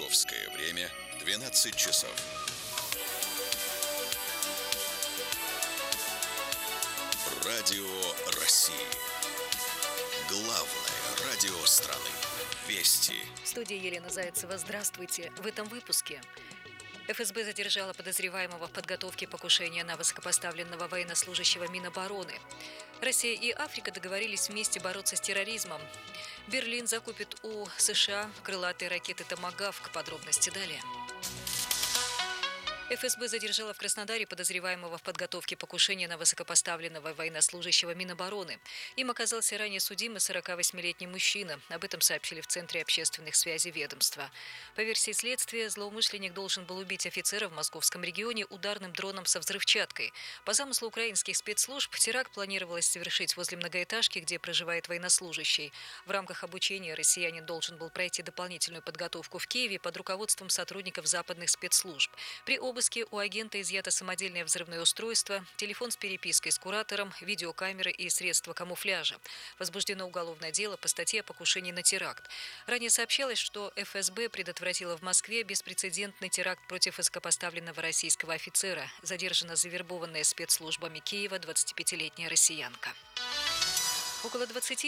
Московское время 12 часов. Радио России. Главное радио страны. Вести. В студии Елена Зайцева. Здравствуйте. В этом выпуске. ФСБ задержала подозреваемого в подготовке покушения на высокопоставленного военнослужащего Минобороны. Россия и Африка договорились вместе бороться с терроризмом. Берлин закупит у США крылатые ракеты «Томагавк». Подробности далее. ФСБ задержала в Краснодаре подозреваемого в подготовке покушения на высокопоставленного военнослужащего Минобороны. Им оказался ранее судимый 48-летний мужчина. Об этом сообщили в Центре общественных связей ведомства. По версии следствия, злоумышленник должен был убить офицера в московском регионе ударным дроном со взрывчаткой. По замыслу украинских спецслужб, теракт планировалось совершить возле многоэтажки, где проживает военнослужащий. В рамках обучения россиянин должен был пройти дополнительную подготовку в Киеве под руководством сотрудников западных спецслужб. При обыске у агента изъято самодельное взрывное устройство, телефон с перепиской с куратором, видеокамеры и средства камуфляжа. Возбуждено уголовное дело по статье о покушении на теракт. Ранее сообщалось, что ФСБ предотвратила в Москве беспрецедентный теракт против высокопоставленного российского офицера. Задержана завербованная спецслужбами Киева 25-летняя россиянка. Около 20